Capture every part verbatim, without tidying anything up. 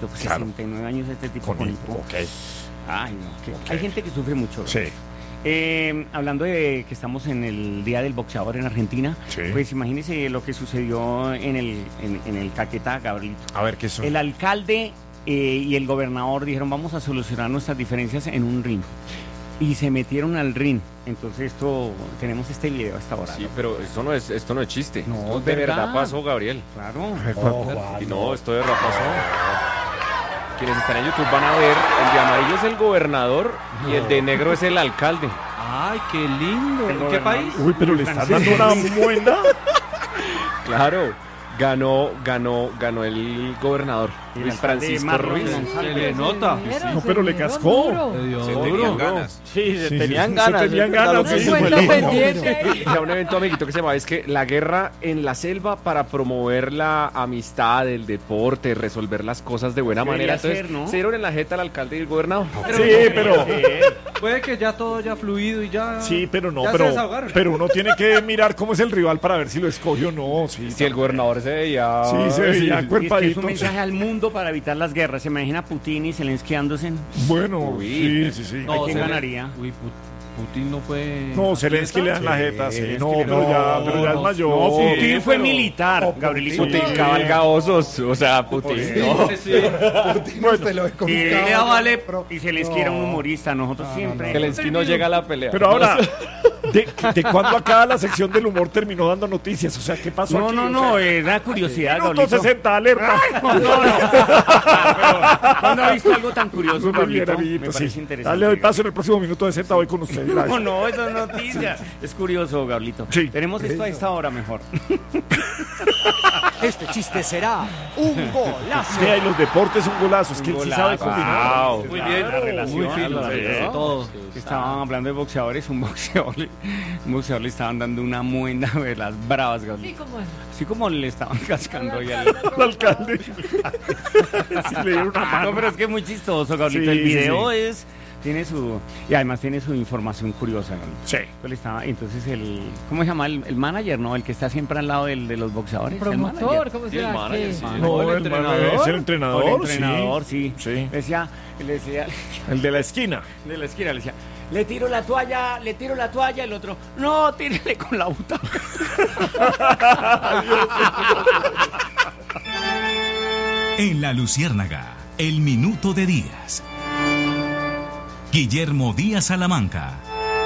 Gabrielito, pues Claro. sesenta y nueve años este tipo Con con hipo, hipo. ok. Ay, no, que Ok. hay gente que sufre mucho. Sí. Eh, hablando de que estamos en el Día del Boxeador en Argentina, Sí. pues imagínese lo que sucedió en el, en, en el Caquetá, Gabrielito. A ver, ¿qué son? El alcalde eh, y el gobernador dijeron vamos a solucionar nuestras diferencias en un ring. Y se metieron al ring. Entonces esto, tenemos este video hasta ahora. Sí, ¿no? pero esto no es, esto no es chiste. No, Esto es de verdad. verdad pasó, Gabriel. Claro. Oh, Y no, esto de verdad pasó. Quienes están en YouTube van a ver, el de amarillo es el gobernador y el de negro es el alcalde. Ay, qué lindo. El ¿En qué gobernador. país? Uy, pero le están dando una buena. Claro, ganó, ganó, ganó el gobernador, Y el Luis alcalde Francisco Marlon Ruiz. González. Se le nota. No, pero le cascó. Le dio Se duro. tenían ganas. Sí, se Sí, tenían sí, ganas. se tenían es verdad ganas, lo que sí. dijo el Cuento hijo. pendiente. Era un evento, amiguito, que se llamaba es que la guerra en la selva para promover la amistad, el deporte, resolver las cosas de buena Debería manera. Entonces, ser, ¿no? se dieron en la jeta al alcalde y el gobernador. Sí, pero. Puede que ya todo haya fluido y ya. Sí, pero no, ya se pero, desahogaron. pero uno tiene que mirar cómo es el rival para ver si lo escoge o no. Sí, Si el gobernador se veía... Sí, se veía Y es que es cuerpadito. un mensaje al mundo para evitar las guerras. ¿Se imagina Putin y Zelensky dándose? Bueno, Uy. sí, sí, sí. ¿A quién Zelen- ganaría? Uy, Pu- Putin no fue. No, Zelensky le dan la Sí. jeta, sí. Zelensky No, le- pero ya, pero ya es no, mayor. No, Sí, Putin fue pero- militar, No, Gabrielito. Putin Sí. cabalga osos, o sea, Putin, ¿no? Sí. Bueno, Y Lea Vale y Zelensky era un humorista. Nosotros siempre. Zelensky no llega a la pelea. pero ahora, ¿de, de cuándo acá la sección del humor terminó dando noticias? O sea, ¿qué pasó No, aquí? no, O no, sea, era curiosidad, Minuto Gabrielito. sesenta, alerta. No, no, no. ¿Cuándo ha visto algo tan curioso, Muy bien, Gabrielito? Me amiguito, parece sí. interesante. Dale, doy paso en el próximo minuto sesenta, voy con usted. No, no, eso es noticia. Es curioso, Gabrielito. Sí. Tenemos esto a esta hora mejor. Este chiste será un golazo. Vea, y los deportes un golazo, es que él sí golazo. sabe combinar. Wow. Muy bien. La relación, Muy fino, la sí, relación. todo. Que estaban hablando de boxeadores, un boxeador, le- un boxeador le estaban dando una muenda de las bravas, Sí, Gabrielito. como es. Así como le estaban cascando ahí al... Al alcalde. Sí, le dieron una mano. No, pero es que es muy chistoso, Gabrielito. Sí, El sí, video sí. es... Tiene su... Y además tiene su información curiosa, Gabrielito. Sí. Entonces, le estaba- entonces el... ¿Cómo se llama? El, el manager, ¿no? El que está siempre al lado del, de los boxeadores. el Promotor, manager. ¿cómo Sí, el será? manager, que- sí. No, el el entrenador. entrenador. Es el O entrenador, el entrenador, sí. sí. Le decía, le decía, El de la esquina. de la esquina, le decía, le tiro la toalla, le tiro la toalla, el otro, no, tírele con la butaca. En La Luciérnaga, el minuto de Díaz. Guillermo Díaz Salamanca.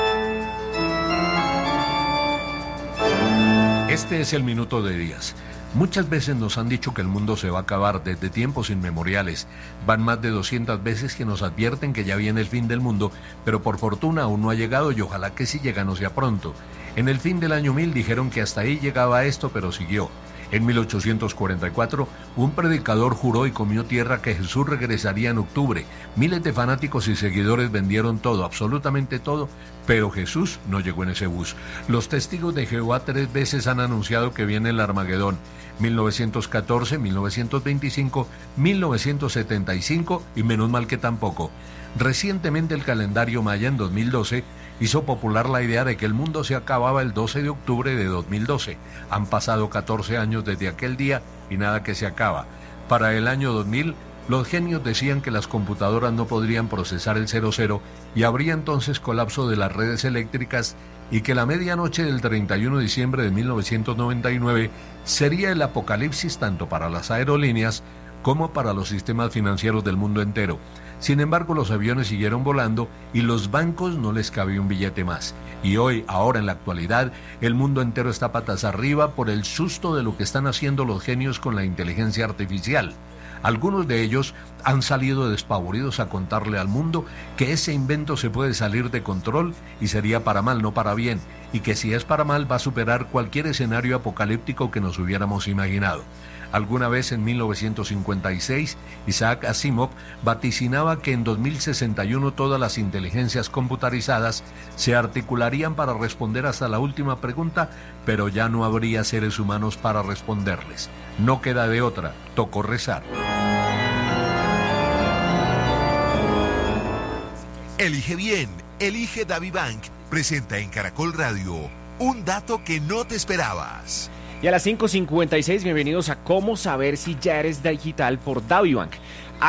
Este es el minuto de Díaz. Muchas veces nos han dicho que el mundo se va a acabar desde tiempos inmemoriales. Van más de doscientas veces que nos advierten que ya viene el fin del mundo, pero por fortuna aún no ha llegado y ojalá que si llega no sea pronto. En el fin del año mil dijeron que hasta ahí llegaba esto, pero siguió. En mil ochocientos cuarenta y cuatro, un predicador juró y comió tierra que Jesús regresaría en octubre. Miles de fanáticos y seguidores vendieron todo, absolutamente todo, pero Jesús no llegó en ese bus. Los testigos de Jehová tres veces han anunciado que viene el Armagedón. mil novecientos catorce, mil novecientos veinticinco, mil novecientos setenta y cinco y menos mal que tampoco. Recientemente el calendario maya en dos mil doce hizo popular la idea de que el mundo se acababa el doce de octubre de dos mil doce. Han pasado catorce años desde aquel día y nada que se acaba. Para el año dos mil, los genios decían que las computadoras no podrían procesar el cero cero y habría entonces colapso de las redes eléctricas y que la medianoche del treinta y uno de diciembre de mil novecientos noventa y nueve sería el apocalipsis tanto para las aerolíneas como para los sistemas financieros del mundo entero. Sin embargo, los aviones siguieron volando y los bancos no les cabía un billete más. Y hoy, ahora en la actualidad, el mundo entero está patas arriba por el susto de lo que están haciendo los genios con la inteligencia artificial. Algunos de ellos han salido despavoridos a contarle al mundo que ese invento se puede salir de control y sería para mal, no para bien, y que si es para mal va a superar cualquier escenario apocalíptico que nos hubiéramos imaginado. Alguna vez en mil novecientos cincuenta y seis, Isaac Asimov vaticinaba que en dos mil sesenta y uno todas las inteligencias computarizadas se articularían para responder hasta la última pregunta, pero ya no habría seres humanos para responderles. No queda de otra, tocó rezar. Elige bien, elige DaviBank. Presenta en Caracol Radio un dato que no te esperabas. Y a las cinco cincuenta y seis, bienvenidos a Cómo saber si ya eres digital por DaviBank.